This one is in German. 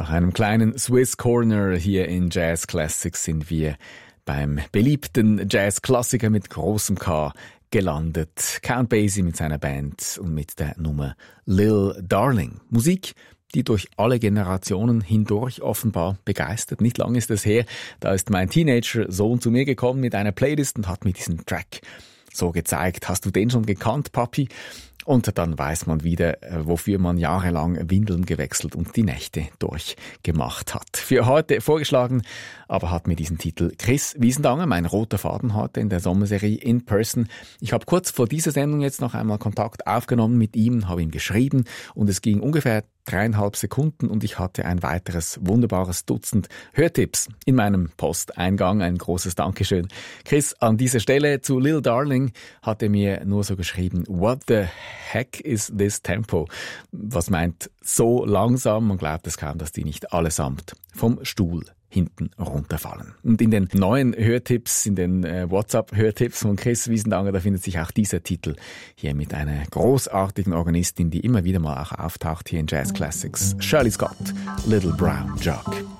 Nach einem kleinen Swiss Corner hier in Jazz Classics sind wir beim beliebten Jazz-Klassiker mit großem K gelandet. Count Basie mit seiner Band und mit der Nummer Lil Darling. Musik, die durch alle Generationen hindurch offenbar begeistert. Nicht lange ist es her, da ist mein Teenager-Sohn zu mir gekommen mit einer Playlist und hat mir diesen Track so gezeigt. Hast du den schon gekannt, Papi? Und dann weiß man wieder, wofür man jahrelang Windeln gewechselt und die Nächte durchgemacht hat. Für heute vorgeschlagen, aber hat mir diesen Titel Chris Wiesendanger, mein roter Faden heute in der Sommerserie In Person. Ich habe kurz vor dieser Sendung jetzt noch einmal Kontakt aufgenommen mit ihm, habe ihm geschrieben und es ging ungefähr 3,5 Sekunden und ich hatte ein weiteres wunderbares Dutzend Hörtipps in meinem Posteingang. Ein großes Dankeschön. Chris, an dieser Stelle zu Lil Darling hat er mir nur so geschrieben, what the heck is this tempo? Was meint so langsam? Man glaubt es kaum, dass die nicht allesamt vom Stuhl hinten runterfallen. Und in den neuen Hörtipps, in den WhatsApp-Hörtipps von Chris Wiesendanger, da findet sich auch dieser Titel hier mit einer großartigen Organistin, die immer wieder mal auch auftaucht hier in Jazz Classics. Shirley Scott, Little Brown Jug.